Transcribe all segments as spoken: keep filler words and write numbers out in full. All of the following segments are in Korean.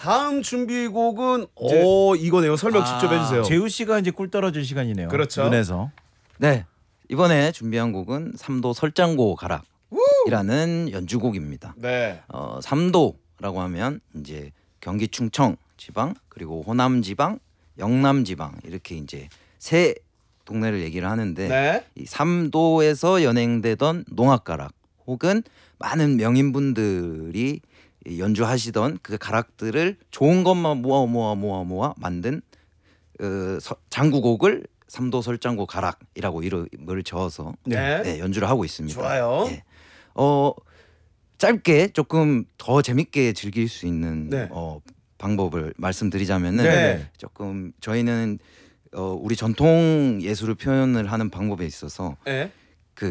다음 준비곡은 오 이거네요. 설명 직접 해주세요. 재우 씨가 이제 꿀 떨어질 시간이네요. 그렇죠. 눈에서. 네, 이번에 준비한 곡은 삼도 설장고 가락이라는 연주곡입니다. 네. 어, 삼도라고 하면 이제 경기 충청 지방 그리고 호남 지방, 영남 지방 이렇게 이제 세 동네를 얘기를 하는데 네. 이 삼도에서 연행되던 농악가락 혹은 많은 명인분들이 연주하시던 그 가락들을 좋은 것만 모아 모아 모아 모아 만든 어, 서, 장구곡을 삼도 설장고 가락이라고 이름을 지어서 네. 네, 연주를 하고 있습니다. 좋아요. 네. 어, 짧게 조금 더 재밌게 즐길 수 있는 네. 어, 방법을 말씀드리자면은 네. 조금 저희는 어, 우리 전통 예술을 표현을 하는 방법에 있어서 네. 그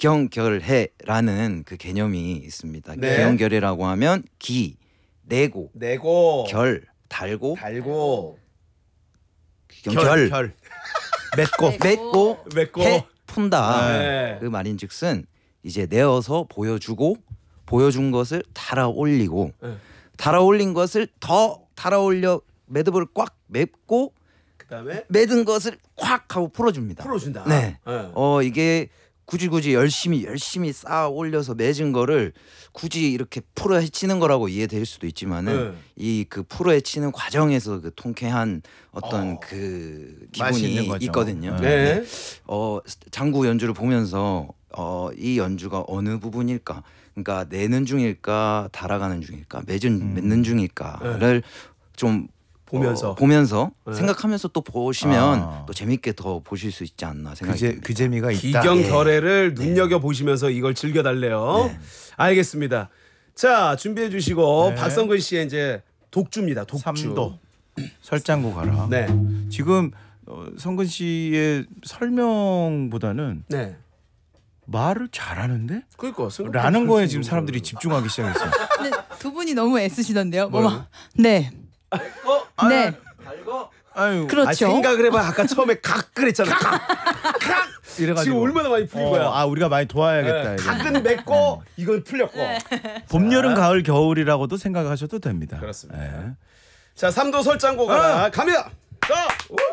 기경결해라는 그 개념이 있습니다. 네. 기경결해라고 하면 기 내고 내고 결 달고 달고 기경결 결. 맺고. 맺고 맺고 해 푼다. 네. 그 말인즉슨 이제 내어서 보여주고 보여준 것을 달아 올리고 네. 달아 올린 것을 더 달아 올려 매듭을 꽉 맺고 그다음에 맺은 것을 콱 하고 풀어줍니다. 풀어준다. 네. 네. 어 이게 굳이 굳이 열심히 열심히 쌓아 올려서 맺은 거를 굳이 이렇게 풀어 헤치는 거라고 이해될 수도 있지만은 네. 이 그 풀어 헤치는 과정에서 그 통쾌한 어떤 어. 그 맛이 있는 기분이 거죠. 있거든요. 네. 네. 어 장구 연주를 보면서 어 이 연주가 어느 부분일까? 그러니까 내는 중일까, 달아가는 중일까, 맺은 음. 맺는 중일까를 좀 보면서. 어, 보면서 네. 생각하면서 또 보시면 아. 또 재밌게 더 보실 수 있지 않나 그, 생각이 재, 듭니다. 그 재미가 있다. 기경결해를 눈여겨 보시면서 이걸 즐겨 달래요. 네. 알겠습니다. 자 준비해 주시고 네. 박성근 씨의 이제 독주입니다. 독주. 삼도 설장고 가라. 네. 지금 어, 성근 씨의 설명보다는 네. 말을 잘하는데? 그러니까 라는 거에 지금 사람들이 집중하기 시작했어요. 근데 두 분이 너무 애쓰시던데요. 뭐요? 뭐 네. 어? 네. 아유, 그렇죠. 아, 생각을 해봐. 아까 처음에 각 그랬잖아. 각. 각. 이래가지고 지금 얼마나 많이 풀린 어, 거야. 아 우리가 많이 도와야겠다. 네. 이거. 각은 맺고 이건 풀렸고. 봄, 여름, 가을, 겨울이라고도 생각하셔도 됩니다. 그렇습니다. 네. 자 삼도 설장고 가라 갑니다. 자. 우!